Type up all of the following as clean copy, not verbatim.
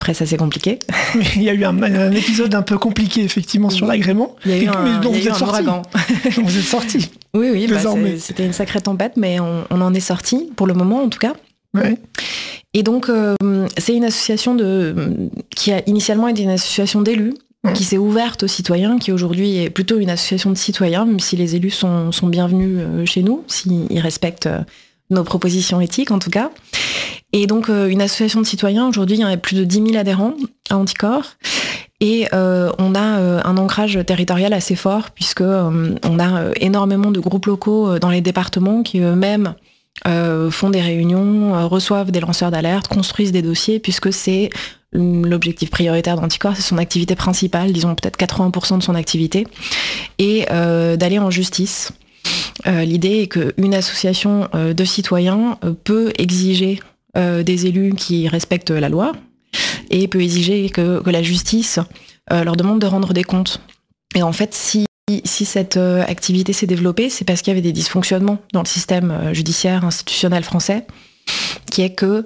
Après, ça, c'est compliqué. Mais il y a eu un épisode un peu compliqué, effectivement, sur l'agrément. Il y a eu un ouragan. Vous êtes sortis. Oui, c'était une sacrée tempête, mais on en est sortis, pour le moment, en tout cas. Ouais. Et donc, c'est une association qui a initialement été une association d'élus, qui s'est ouverte aux citoyens, qui aujourd'hui est plutôt une association de citoyens, même si les élus sont bienvenus chez nous, s'ils respectent nos propositions éthiques, en tout cas. Et donc, une association de citoyens, aujourd'hui, il y a plus de 10 000 adhérents à Anticorps. Et on a un ancrage territorial assez fort, puisque on a énormément de groupes locaux dans les départements qui eux-mêmes font des réunions, reçoivent des lanceurs d'alerte, construisent des dossiers, puisque c'est l'objectif prioritaire d'Anticorps, c'est son activité principale, disons peut-être 80% de son activité, et d'aller en justice. L'idée est qu'une association de citoyens peut exiger des élus qui respectent la loi et peut exiger que la justice leur demande de rendre des comptes. Et en fait, si cette activité s'est développée, c'est parce qu'il y avait des dysfonctionnements dans le système judiciaire institutionnel français, qui est que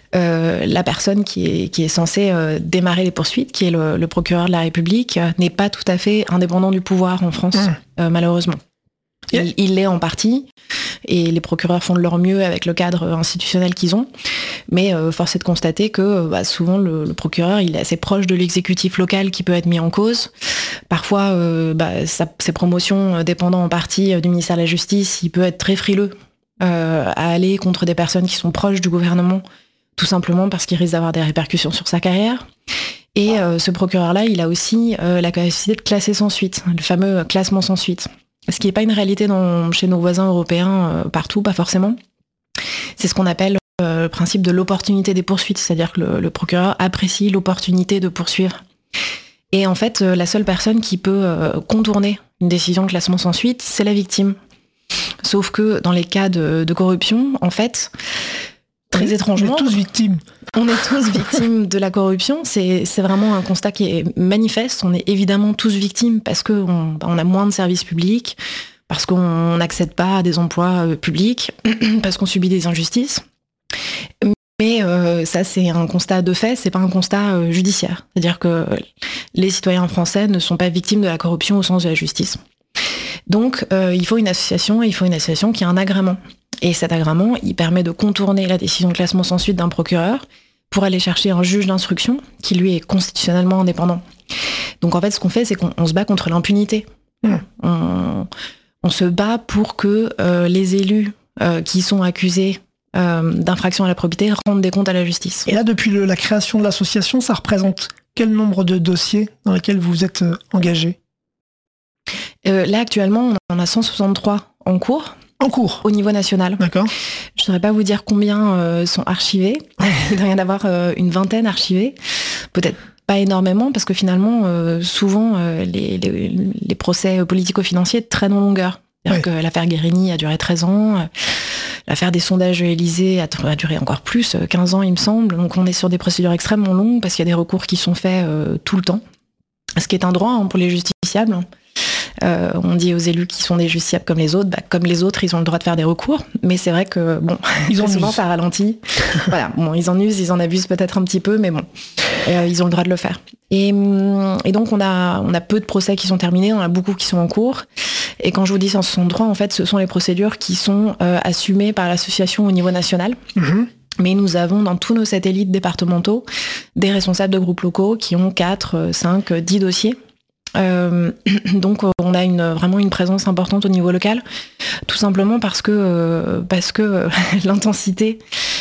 la personne qui est censée démarrer les poursuites, qui est le procureur de la République, n'est pas tout à fait indépendant du pouvoir en France, malheureusement. Il l'est en partie, et les procureurs font de leur mieux avec le cadre institutionnel qu'ils ont, mais force est de constater que souvent le procureur il est assez proche de l'exécutif local qui peut être mis en cause. Parfois, ses promotions dépendant en partie du ministère de la Justice, il peut être très frileux à aller contre des personnes qui sont proches du gouvernement, tout simplement parce qu'il risque d'avoir des répercussions sur sa carrière. Et ce procureur-là, il a aussi la capacité de classer sans suite, le fameux classement sans suite. Ce qui n'est pas une réalité chez nos voisins européens partout, pas forcément. C'est ce qu'on appelle le principe de l'opportunité des poursuites, c'est-à-dire que le procureur apprécie l'opportunité de poursuivre. Et en fait, la seule personne qui peut contourner une décision de classement sans suite, c'est la victime. Sauf que dans les cas de corruption, en fait, très étrangement... On est tous victimes. On est tous victimes de la corruption. C'est vraiment un constat qui est manifeste. On est évidemment tous victimes parce qu'on a moins de services publics, parce qu'on n'accède pas à des emplois publics, parce qu'on subit des injustices. Mais ça, c'est un constat de fait, c'est pas un constat judiciaire. C'est-à-dire que les citoyens français ne sont pas victimes de la corruption au sens de la justice. Donc, il faut une association qui a un agrément. Et cet agrément, il permet de contourner la décision de classement sans suite d'un procureur pour aller chercher un juge d'instruction qui, lui, est constitutionnellement indépendant. Donc, en fait, ce qu'on fait, c'est qu'on se bat contre l'impunité. On se bat pour que les élus qui sont accusés d'infraction à la probité rendent des comptes à la justice. Et là, depuis la création de l'association, ça représente quel nombre de dossiers dans lesquels vous êtes engagé ? Là, actuellement, on en a 163 en cours. En cours. Au niveau national. D'accord. Je ne saurais pas vous dire combien sont archivés. Il doit y en avoir une vingtaine archivés. Peut-être pas énormément, parce que finalement, souvent, les procès politico-financiers traînent en longueur. C'est-à-dire que l'affaire Guérini a duré 13 ans. L'affaire des sondages Élysée a duré encore plus, 15 ans, il me semble. Donc on est sur des procédures extrêmement longues, parce qu'il y a des recours qui sont faits tout le temps. Ce qui est un droit pour les justiciables. On dit aux élus qui sont des justiciables comme les autres, ils ont le droit de faire des recours, mais c'est vrai que souvent ça ralentit. Voilà, ils en usent, ils en abusent peut-être un petit peu, mais ils ont le droit de le faire. Et donc on a peu de procès qui sont terminés, on a beaucoup qui sont en cours. Et quand je vous dis 163, en fait, ce sont les procédures qui sont assumées par l'association au niveau national. Mmh. Mais nous avons dans tous nos satellites départementaux des responsables de groupes locaux qui ont 4, 5, 10 dossiers. Donc on a vraiment une présence importante au niveau local, tout simplement parce que l'intensité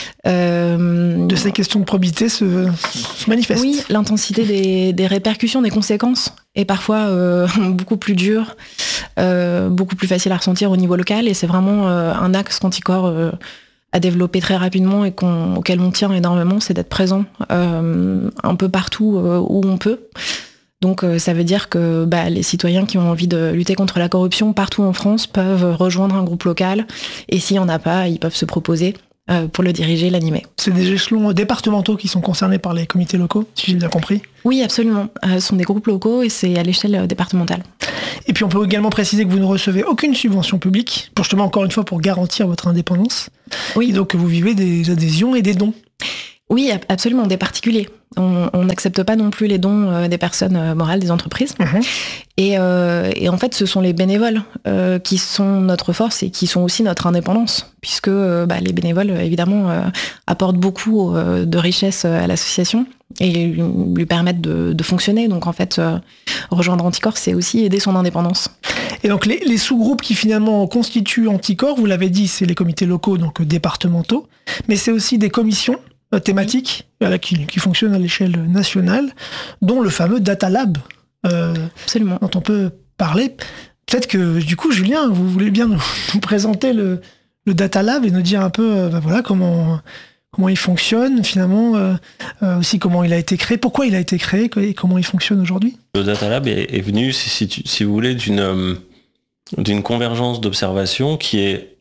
de ces questions de probité se manifeste. Oui, l'intensité des répercussions, des conséquences est parfois beaucoup plus dure, beaucoup plus facile à ressentir au niveau local, et c'est vraiment un axe qu'Anticorps à développer très rapidement et auquel on tient énormément, c'est d'être présent un peu partout où on peut. Donc ça veut dire que les citoyens qui ont envie de lutter contre la corruption partout en France peuvent rejoindre un groupe local, et s'il n'y en a pas, ils peuvent se proposer pour le diriger, l'animer. C'est des échelons départementaux qui sont concernés par les comités locaux, si j'ai bien compris ? Oui, absolument. Ce sont des groupes locaux et c'est à l'échelle départementale. Et puis on peut également préciser que vous ne recevez aucune subvention publique, justement encore une fois pour garantir votre indépendance. Oui. Et donc vous vivez des adhésions et des dons. Oui, absolument, des particuliers. On n'accepte pas non plus les dons des personnes morales, des entreprises. Et en fait, ce sont les bénévoles qui sont notre force et qui sont aussi notre indépendance, puisque les bénévoles, évidemment, apportent beaucoup de richesse à l'association et lui permettent de fonctionner. Donc, en fait, rejoindre Anticorps, c'est aussi aider son indépendance. Et donc, les sous-groupes qui finalement constituent Anticorps, vous l'avez dit, c'est les comités locaux, donc départementaux, mais c'est aussi des commissions thématiques qui fonctionnent à l'échelle nationale, dont le fameux Data Lab, Absolument. dont on peut parler. Peut-être que, du coup, Julien, vous voulez bien nous présenter le Data Lab et nous dire un peu comment il fonctionne, finalement, aussi comment il a été créé, pourquoi il a été créé et comment il fonctionne aujourd'hui. Le Data Lab est venu, si vous voulez, d'une convergence d'observation qui est,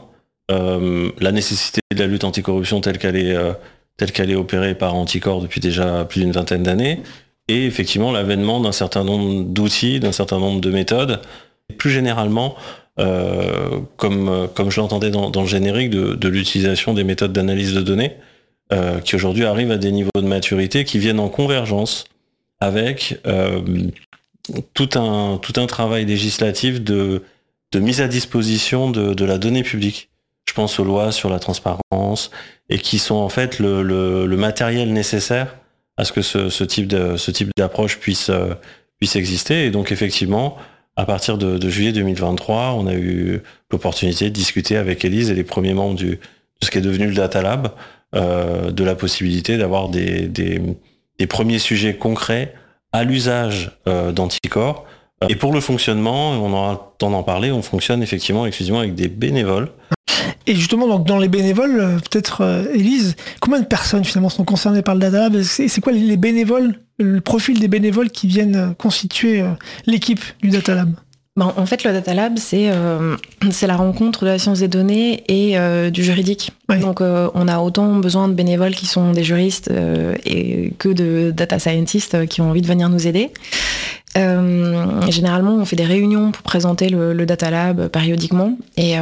la nécessité de la lutte anticorruption telle qu'elle est opérée par Anticorps depuis déjà plus d'une vingtaine d'années, et effectivement l'avènement d'un certain nombre d'outils, d'un certain nombre de méthodes, et plus généralement, comme je l'entendais dans le générique, de l'utilisation des méthodes d'analyse de données, qui aujourd'hui arrivent à des niveaux de maturité qui viennent en convergence avec tout un travail législatif de mise à disposition de la donnée publique. Je pense aux lois sur la transparence, et qui sont en fait le matériel nécessaire à ce que ce type d'approche puisse exister. Et donc effectivement, à partir de juillet 2023, on a eu l'opportunité de discuter avec Élise et les premiers membres de ce qui est devenu le Data Lab, de la possibilité d'avoir des premiers sujets concrets à l'usage d'Anticorps. Et pour le fonctionnement, on aura le temps d'en parler, on fonctionne effectivement exclusivement avec des bénévoles. Et justement, donc, dans les bénévoles, peut-être, Élise, combien de personnes finalement sont concernées par le Data Lab ? C'est quoi les bénévoles, le profil des bénévoles qui viennent constituer l'équipe du Data Lab ? En fait, le Data Lab, c'est la rencontre de la science des données et du juridique. Oui. Donc, on a autant besoin de bénévoles qui sont des juristes et que de data scientists qui ont envie de venir nous aider. Généralement, on fait des réunions pour présenter le Data Lab périodiquement, et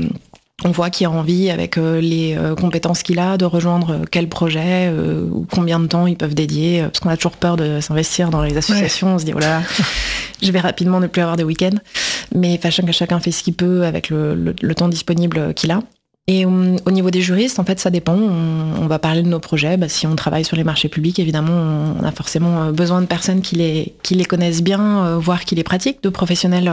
on voit qui a envie, avec les compétences qu'il a, de rejoindre quel projet, ou combien de temps ils peuvent dédier, parce qu'on a toujours peur de s'investir dans les associations. Ouais. On se dit, oh là, je vais rapidement ne plus avoir de week-end. Mais chacun fait ce qu'il peut avec le temps disponible qu'il a. Et au niveau des juristes, en fait, ça dépend. On va parler de nos projets. Si on travaille sur les marchés publics, évidemment, on a forcément besoin de personnes qui les connaissent bien, voire qui les pratiquent, de professionnels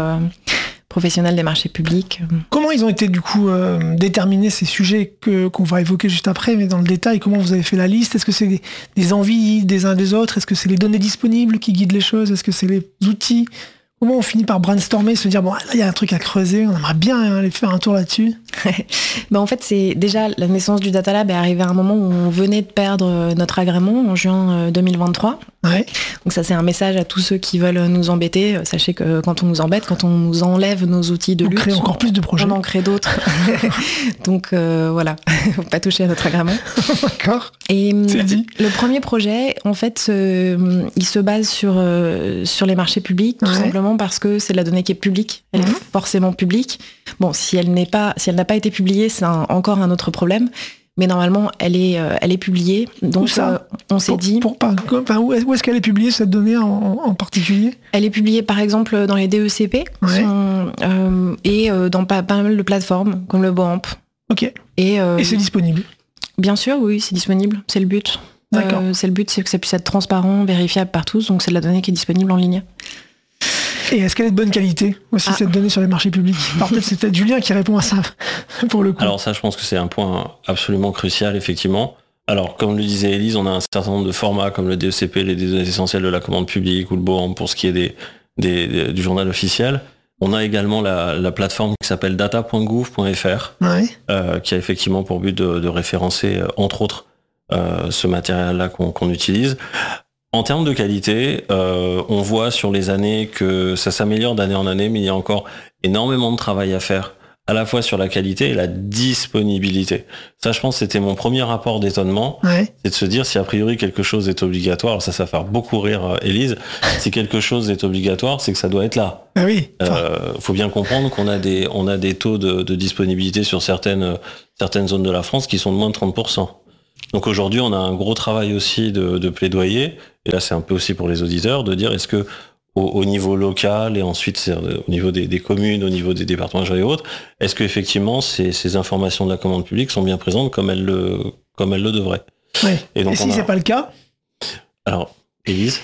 des marchés publics. Comment ils ont été du coup déterminés, ces sujets qu'on va évoquer juste après, mais dans le détail, comment vous avez fait la liste ? Est-ce que c'est des envies des uns des autres ? Est-ce que c'est les données disponibles qui guident les choses ? Est-ce que c'est les outils ? Comment on finit par brainstormer, se dire, bon, là, il y a un truc à creuser, on aimerait bien aller faire un tour là-dessus? En fait, c'est déjà la naissance du Data Lab est arrivée à un moment où on venait de perdre notre agrément en juin 2023. Ouais. Donc ça, c'est un message à tous ceux qui veulent nous embêter. Sachez que quand on nous embête, quand on nous enlève nos outils de lutte, on crée encore plus de projets. On en crée d'autres. Donc voilà, faut pas toucher à notre agrément. D'accord. Et c'est dit. Le premier projet, en fait, il se base sur les marchés publics, tout simplement parce que c'est de la donnée qui est publique. Elle est forcément publique. Bon, si elle n'a pas été publiée, c'est encore un autre problème. Mais normalement, elle est publiée. Donc, on s'est dit... Où est-ce qu'elle est publiée, cette donnée en particulier ? Elle est publiée, par exemple, dans les DECP et dans pas mal de plateformes, comme le BOAMP. Ok. Et c'est disponible ? Bien sûr, oui, c'est disponible. C'est le but. D'accord. C'est le but, c'est que ça puisse être transparent, vérifiable par tous. Donc, c'est de la donnée qui est disponible en ligne. Et est-ce qu'elle est de bonne qualité aussi, cette donnée sur les marchés publics ? Alors peut-être c'est peut-être Julien qui répond à ça, pour le coup. Alors ça, je pense que c'est un point absolument crucial, effectivement. Alors, comme le disait Élise, on a un certain nombre de formats comme le DECP, les données essentielles de la commande publique, ou le BOAMP pour ce qui est du journal officiel. On a également la plateforme qui s'appelle data.gouv.fr, qui a effectivement pour but de référencer, entre autres, ce matériel-là qu'on utilise. En termes de qualité, on voit sur les années que ça s'améliore d'année en année, mais il y a encore énormément de travail à faire, à la fois sur la qualité et la disponibilité. Ça, je pense, c'était mon premier rapport d'étonnement, c'est de se dire si a priori quelque chose est obligatoire. Alors ça va faire beaucoup rire Élise. Si quelque chose est obligatoire, c'est que ça doit être là. Ah oui. Faut bien comprendre qu'on a des taux de disponibilité sur certaines zones de la France qui sont de moins de 30%. Donc aujourd'hui, on a un gros travail aussi de plaidoyer, et là c'est un peu aussi pour les auditeurs, de dire est-ce que au niveau local et ensuite c'est au niveau des communes, au niveau des départements et autres, est-ce qu'effectivement ces informations de la commande publique sont bien présentes comme elles le devraient. Ouais. Et si c'est pas le cas? Alors, Élise?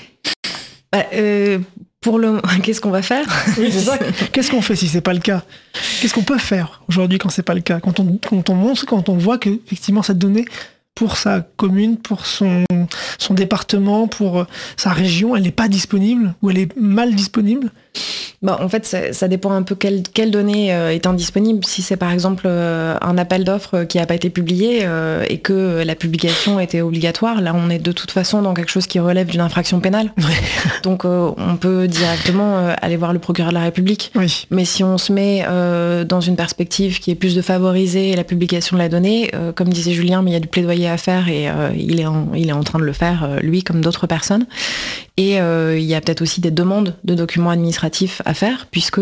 Qu'est-ce qu'on va faire? Oui, c'est ça. Qu'est-ce qu'on fait si c'est pas le cas? Qu'est-ce qu'on peut faire aujourd'hui quand c'est pas le cas? Quand on montre, quand on voit que effectivement cette donnée pour sa commune, pour son département, pour sa région, elle n'est pas disponible ou elle est mal disponible? En fait, ça dépend un peu quelle donnée est indisponible. Si c'est par exemple un appel d'offres qui n'a pas été publié et que la publication était obligatoire, là on est de toute façon dans quelque chose qui relève d'une infraction pénale. Ouais. Donc on peut directement aller voir le procureur de la République. Oui. Mais si on se met dans une perspective qui est plus de favoriser la publication de la donnée, comme disait Julien, mais il y a du plaidoyer à faire et il est en train de le faire, lui comme d'autres personnes. Et il y a peut-être aussi des demandes de documents administratifs à faire, puisque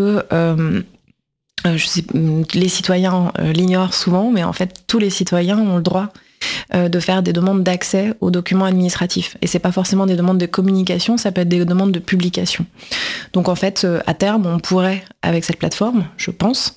les citoyens l'ignorent souvent, mais en fait, tous les citoyens ont le droit de faire des demandes d'accès aux documents administratifs. Et c'est pas forcément des demandes de communication, ça peut être des demandes de publication. Donc en fait, à terme, on pourrait, avec cette plateforme, je pense,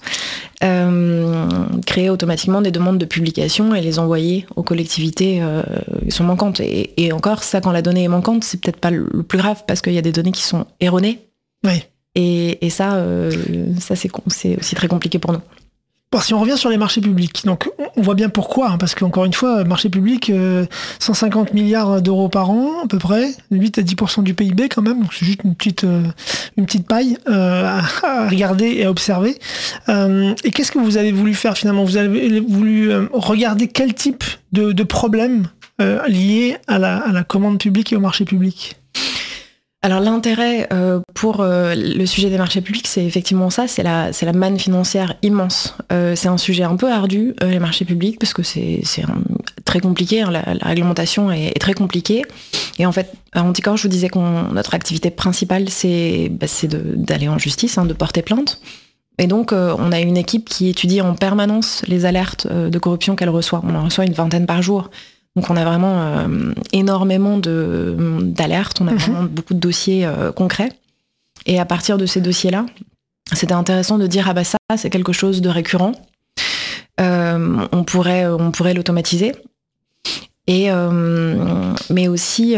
créer automatiquement des demandes de publication et les envoyer aux collectivités qui sont manquantes. Et encore, ça, quand la donnée est manquante, c'est peut-être pas le plus grave, parce qu'il y a des données qui sont erronées. Oui. Et ça c'est aussi très compliqué pour nous. Bon, si on revient sur les marchés publics, donc on voit bien pourquoi, hein, parce qu'encore une fois, marché public, 150 milliards d'euros par an, à peu près, 8 à 10% du PIB quand même, donc c'est juste une petite paille à regarder et à observer. Et qu'est-ce que vous avez voulu faire finalement? Vous avez voulu regarder quel type de problèmes liés à la commande publique et au marché public? Alors l'intérêt pour le sujet des marchés publics, c'est effectivement ça, c'est la manne financière immense. C'est un sujet un peu ardu, les marchés publics, parce que c'est très compliqué, hein, la réglementation est très compliquée. Et en fait, à Anticor, je vous disais que notre activité principale, c'est d'aller en justice, hein, de porter plainte. Et donc, on a une équipe qui étudie en permanence les alertes de corruption qu'elle reçoit. On en reçoit une 20aine par jour. Donc on a vraiment énormément d'alertes, on a vraiment beaucoup de dossiers concrets. Et à partir de ces dossiers-là, c'était intéressant de dire ça c'est quelque chose de récurrent. On pourrait l'automatiser. Et mais aussi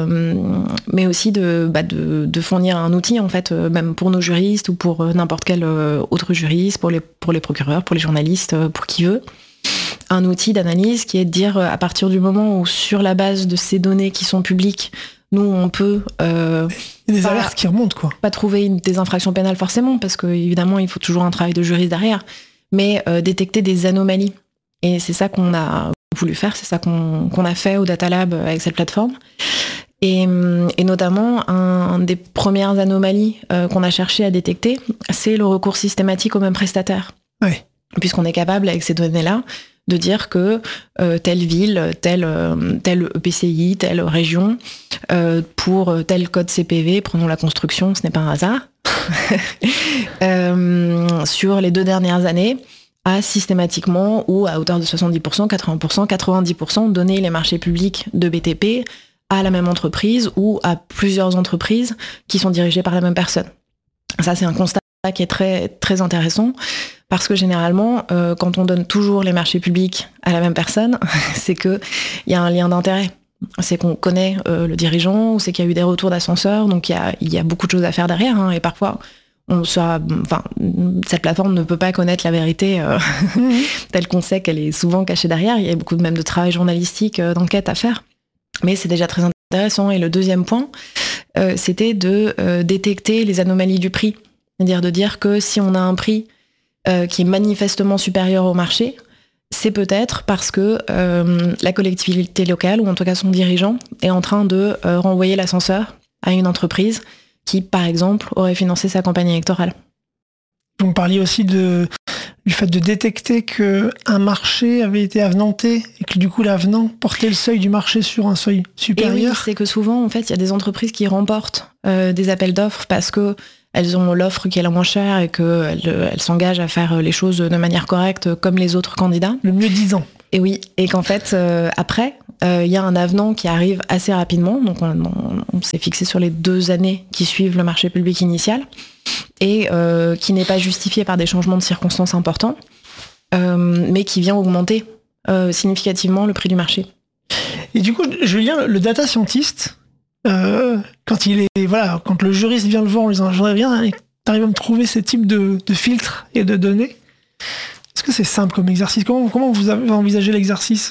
de fournir un outil en fait, même pour nos juristes ou pour n'importe quel autre juriste, pour les procureurs, pour les journalistes, pour qui veut. Un outil d'analyse qui est de dire à partir du moment où sur la base de ces données qui sont publiques, nous on peut des alertes qui remontent quoi. Pas trouver des infractions pénales forcément, parce que évidemment il faut toujours un travail de juriste derrière, mais détecter des anomalies. Et c'est ça qu'on a voulu faire, c'est ça qu'on a fait au Data Lab avec cette plateforme. Et notamment, un des premières anomalies qu'on a cherché à détecter, c'est le recours systématique au même prestataire. Oui. Puisqu'on est capable avec ces données-là de dire que telle ville, tel EPCI, telle région, pour tel code CPV, prenons la construction, ce n'est pas un hasard, sur les 2 dernières années, a systématiquement ou à hauteur de 70%, 80%, 90% donné les marchés publics de BTP à la même entreprise ou à plusieurs entreprises qui sont dirigées par la même personne. Ça, c'est un constat qui est très, très intéressant. Parce que généralement, quand on donne toujours les marchés publics à la même personne, c'est qu'il y a un lien d'intérêt. C'est qu'on connaît le dirigeant, ou c'est qu'il y a eu des retours d'ascenseur, donc il y a beaucoup de choses à faire derrière. Hein, et parfois, cette plateforme ne peut pas connaître la vérité telle qu'on sait qu'elle est souvent cachée derrière. Il y a beaucoup même de travail journalistique, d'enquête à faire. Mais c'est déjà très intéressant. Et le deuxième point, c'était de détecter les anomalies du prix. C'est-à-dire de dire que si on a un prix qui est manifestement supérieur au marché, c'est peut-être parce que la collectivité locale, ou en tout cas son dirigeant, est en train de renvoyer l'ascenseur à une entreprise qui, par exemple, aurait financé sa campagne électorale. Vous me parliez aussi du fait de détecter qu'un marché avait été avenanté et que du coup l'avenant portait le seuil du marché sur un seuil supérieur. Et oui, c'est que souvent, en fait, il y a des entreprises qui remportent des appels d'offres parce que elles ont l'offre qui est la moins chère et qu'elles s'engagent à faire les choses de manière correcte comme les autres candidats. Le mieux disant. Et oui, et qu'en fait, après, il y a un avenant qui arrive assez rapidement, donc on s'est fixé sur les 2 années qui suivent le marché public initial, et qui n'est pas justifié par des changements de circonstances importants, mais qui vient augmenter significativement le prix du marché. Et du coup, Julien, le data scientist, quand le juriste vient le voir en lui disant j'aurais bien, t'arrives à me trouver ce type de filtres et de données. Est-ce que c'est simple comme exercice ? Comment vous avez envisagé l'exercice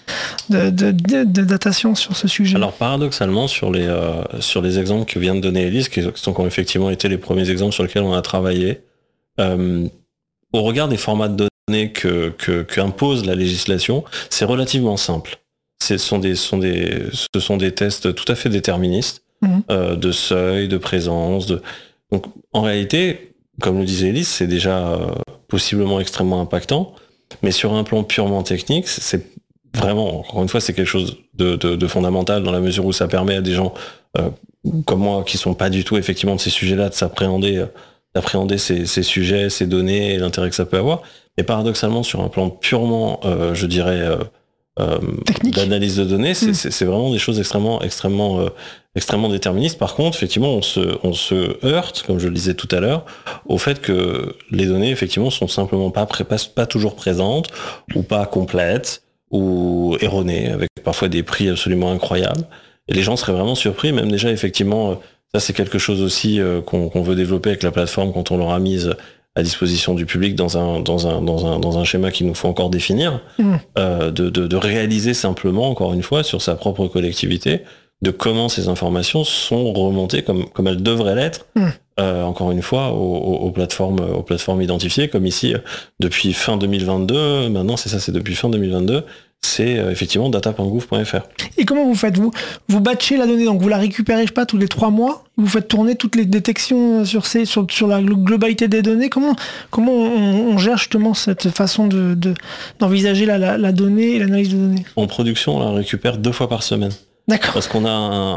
de datation sur ce sujet ? Alors paradoxalement, sur les exemples que vient de donner Élise, qui ont effectivement été les premiers exemples sur lesquels on a travaillé, au regard des formats de données qu'impose la législation, c'est relativement simple. Ce sont des tests tout à fait déterministes, de seuil, de présence. Donc en réalité, comme le disait Élise, c'est déjà possiblement extrêmement impactant, mais sur un plan purement technique, c'est vraiment, encore une fois, c'est quelque chose de fondamental dans la mesure où ça permet à des gens comme moi qui sont pas du tout effectivement de ces sujets-là d'appréhender ces sujets, ces données et l'intérêt que ça peut avoir. Mais paradoxalement, sur un plan purement, je dirais, d'analyse de données, c'est vraiment des choses extrêmement déterministes. Par contre, effectivement, on se heurte, comme je le disais tout à l'heure, au fait que les données, effectivement, sont simplement pas toujours présentes, ou pas complètes, ou erronées, avec parfois des prix absolument incroyables. Et les gens seraient vraiment surpris, même déjà, effectivement, ça c'est quelque chose aussi qu'on veut développer avec la plateforme quand on l'aura mise à disposition du public dans un schéma qu'il nous faut encore définir, de réaliser simplement, encore une fois, sur sa propre collectivité, de comment ces informations sont remontées comme elles devraient l'être, encore une fois, aux plateformes identifiées, comme ici, depuis fin 2022, maintenant c'est depuis fin 2022, c'est effectivement data.gouv.fr. Et comment vous faites ? Vous batchez la donnée, donc vous la récupérez, je sais pas, tous les 3 mois, vous faites tourner toutes les détections sur la globalité des données. Comment on gère justement cette façon d'envisager la donnée et l'analyse de données ? En production, on la récupère 2 fois par semaine. D'accord. Parce qu'on a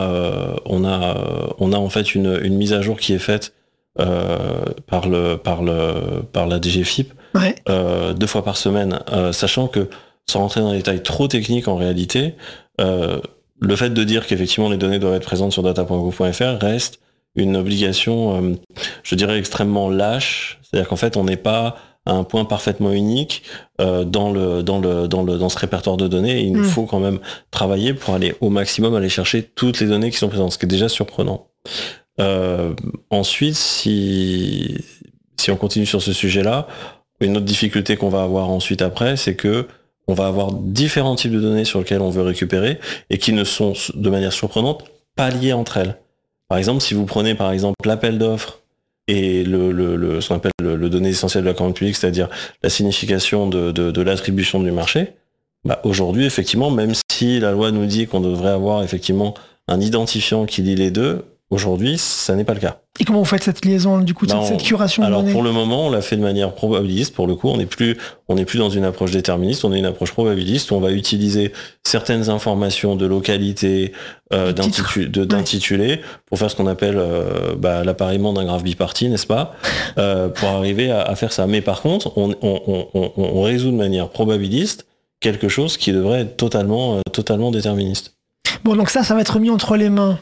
en fait une mise à jour qui est faite par la DGFiP, 2 fois par semaine, sachant que, sans rentrer dans les détails trop techniques en réalité, le fait de dire qu'effectivement les données doivent être présentes sur data.gouv.fr reste une obligation, je dirais, extrêmement lâche. C'est-à-dire qu'en fait, on n'est pas à un point parfaitement unique dans ce répertoire de données. Et il nous faut quand même travailler pour aller au maximum, aller chercher toutes les données qui sont présentes, ce qui est déjà surprenant. Ensuite, si on continue sur ce sujet-là, une autre difficulté qu'on va avoir ensuite après, c'est que on va avoir différents types de données sur lesquelles on veut récupérer et qui ne sont, de manière surprenante, pas liées entre elles. Par exemple, si vous prenez par exemple l'appel d'offres et ce qu'on appelle le données essentielles de la commande publique, c'est-à-dire la signification de l'attribution du marché, aujourd'hui, effectivement, même si la loi nous dit qu'on devrait avoir effectivement un identifiant qui lie les deux, aujourd'hui, ça n'est pas le cas. Et comment vous faites cette liaison, du coup, cette curation de données ? Alors, pour le moment, on l'a fait de manière probabiliste. Pour le coup, on n'est plus dans une approche déterministe, on est une approche probabiliste où on va utiliser certaines informations de localité, d'intitulé, pour faire ce qu'on appelle l'appariement d'un graphe biparti, n'est-ce pas, pour arriver à faire ça. Mais par contre, on résout de manière probabiliste quelque chose qui devrait être totalement déterministe. Bon, donc ça va être mis entre les mains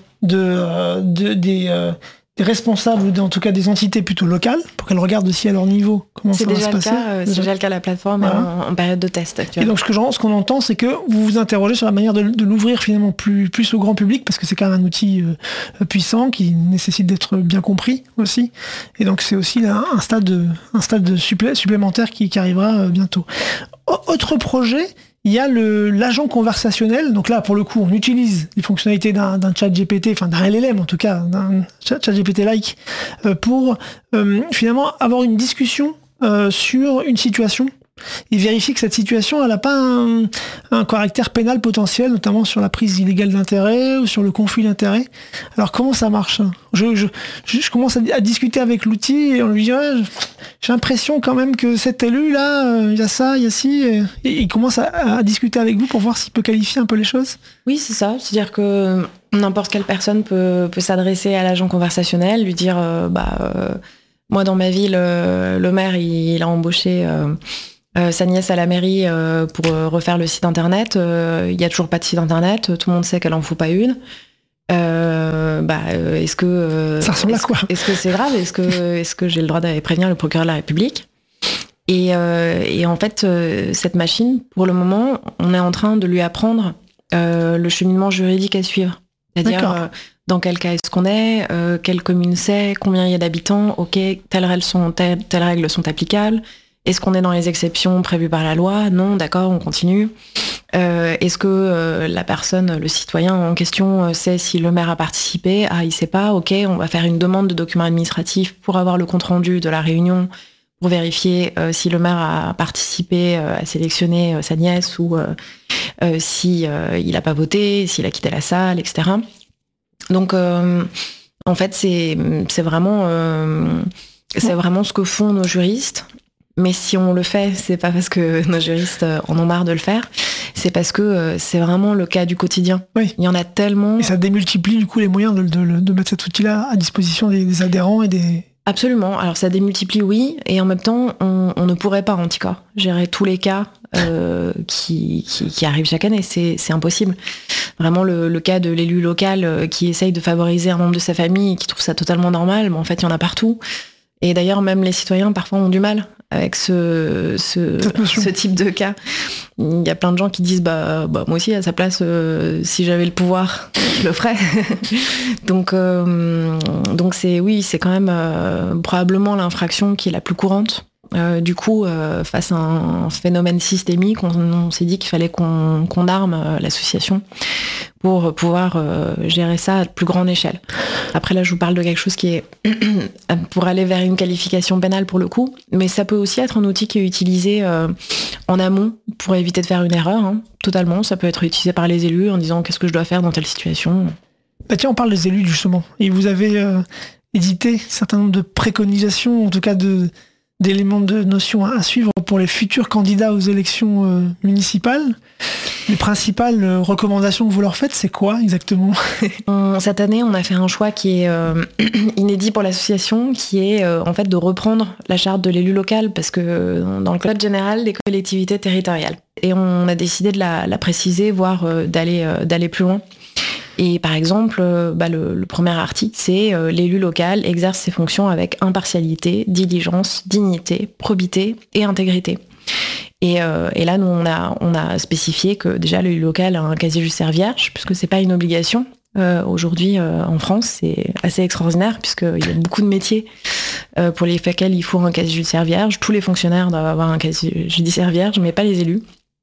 des responsables ou en tout cas des entités plutôt locales pour qu'elles regardent aussi à leur niveau comment ça va se passer. C'est déjà le cas, la plateforme est en période de test actuellement. Et donc ce qu'on entend, c'est que vous vous interrogez sur la manière de l'ouvrir finalement plus au grand public, parce que c'est quand même un outil puissant qui nécessite d'être bien compris aussi. Et donc c'est aussi là, un stade supplémentaire qui arrivera bientôt. Autre projet, il y a l'agent conversationnel. Donc là, pour le coup, on utilise les fonctionnalités d'un chat GPT, enfin d'un LLM en tout cas, d'un chat GPT-like, pour finalement avoir une discussion sur une situation et vérifier que cette situation elle n'a pas un caractère pénal potentiel, notamment sur la prise illégale d'intérêt ou sur le conflit d'intérêt. Alors comment ça marche ? Je commence à discuter avec l'outil et on lui dit j'ai l'impression quand même que cet élu là, il y a ça, il y a ci, et il commence à discuter avec vous pour voir s'il peut qualifier un peu les choses. Oui, c'est ça. C'est-à-dire que n'importe quelle personne peut s'adresser à l'agent conversationnel, lui dire moi dans ma ville, le maire il a embauché Sa nièce à la mairie pour refaire le site internet, il n'y a toujours pas de site internet, tout le monde sait qu'elle en faut pas une. Est-ce que ça ressemble à quoi ? Est-ce que c'est grave ? Est-ce que j'ai le droit d'aller prévenir le procureur de la République ? Et en fait, cette machine, pour le moment, on est en train de lui apprendre le cheminement juridique à suivre. C'est-à-dire dans quel cas est-ce qu'on est, quelle commune c'est, combien il y a d'habitants, ok, telles règles sont applicables. Est-ce qu'on est dans les exceptions prévues par la loi ? Non, d'accord, on continue. Est-ce que la personne, le citoyen en question, sait si le maire a participé ? Ah, il sait pas, ok, on va faire une demande de documents administratifs pour avoir le compte-rendu de la réunion, pour vérifier si le maire a participé à sélectionner sa nièce ou si il n'a pas voté, s'il a quitté la salle, etc. Donc, en fait, c'est vraiment ce que font nos juristes. Mais si on le fait, c'est pas parce que nos juristes en ont marre de le faire, c'est parce que c'est vraiment le cas du quotidien. Oui. Il y en a tellement. Et ça démultiplie du coup les moyens de mettre cet outil-là à disposition des adhérents et des... Absolument. Alors ça démultiplie, oui, et en même temps, on ne pourrait pas, en tout cas, gérer tous les cas qui arrivent chaque année. C'est impossible. Vraiment, le cas de l'élu local qui essaye de favoriser un membre de sa famille et qui trouve ça totalement normal, mais en fait, il y en a partout. Et d'ailleurs, même les citoyens, parfois, ont du mal avec ce type de cas. Il y a plein de gens qui disent moi aussi, à sa place, si j'avais le pouvoir, je le ferais. Donc c'est quand même probablement l'infraction qui est la plus courante. Du coup, face à un phénomène systémique, on s'est dit qu'il fallait qu'on arme l'association pour pouvoir gérer ça à plus grande échelle. Après là, je vous parle de quelque chose qui est pour aller vers une qualification pénale pour le coup, mais ça peut aussi être un outil qui est utilisé en amont pour éviter de faire une erreur, hein, totalement. Ça peut être utilisé par les élus en disant qu'est-ce que je dois faire dans telle situation. Tiens, on parle des élus justement, et vous avez édité un certain nombre de préconisations, en tout cas d'éléments de notions à suivre pour les futurs candidats aux élections municipales. Les principales recommandations que vous leur faites, c'est quoi exactement ? Cette année, on a fait un choix qui est inédit pour l'association, qui est en fait de reprendre la charte de l'élu local, parce que dans le code général des collectivités territoriales. Et on a décidé de la préciser, voire d'aller plus loin. Et par exemple, le premier article, c'est l'élu local exerce ses fonctions avec impartialité, diligence, dignité, probité et intégrité. Et là, nous, on a spécifié que déjà l'élu local a un casier judiciaire vierge, puisque c'est pas une obligation. Aujourd'hui, en France, c'est assez extraordinaire, puisqu'il y a beaucoup de métiers pour lesquels il faut un casier judiciaire vierge. Tous les fonctionnaires doivent avoir un casier judiciaire vierge, mais pas les élus.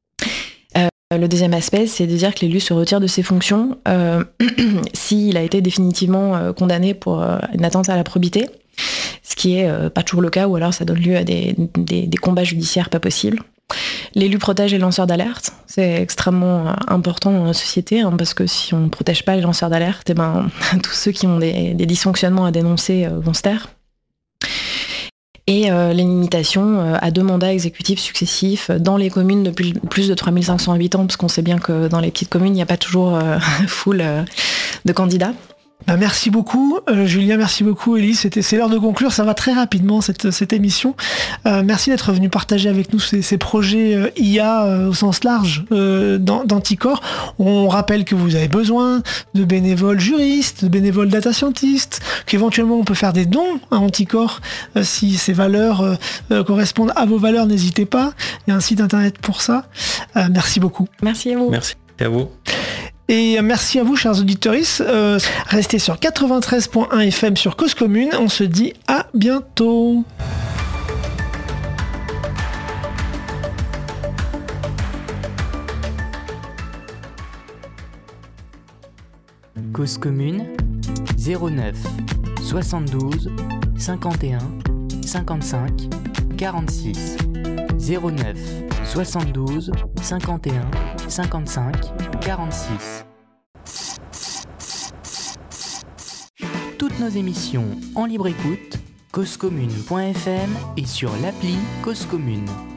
Le deuxième aspect, c'est de dire que l'élu se retire de ses fonctions s'il a été définitivement condamné pour une atteinte à la probité, ce qui est pas toujours le cas, ou alors ça donne lieu à des combats judiciaires pas possibles. L'élu protège les lanceurs d'alerte, c'est extrêmement important dans la société, hein, parce que si on ne protège pas les lanceurs d'alerte, tous ceux qui ont des dysfonctionnements à dénoncer vont se taire. Et les limitations à 2 mandats exécutifs successifs dans les communes de plus de 3500 habitants, parce qu'on sait bien que dans les petites communes, il n'y a pas toujours full de candidats. Merci beaucoup Julien, merci beaucoup Élise, c'est l'heure de conclure, ça va très rapidement cette émission. Merci d'être venu partager avec nous ces projets IA au sens large d'Anticor. On rappelle que vous avez besoin de bénévoles juristes, de bénévoles data scientists, qu'éventuellement on peut faire des dons à Anticor si ces valeurs correspondent à vos valeurs, n'hésitez pas, il y a un site internet pour ça. Merci beaucoup. Merci à vous. Merci à vous. Et merci à vous, chers auditeurs. Restez sur 93.1 FM sur Cause Commune. On se dit à bientôt. Cause Commune 09 72 51 55 46 09 72 51 55 46. Toutes nos émissions en libre écoute, causecommune.fm et sur l'appli Cause Commune.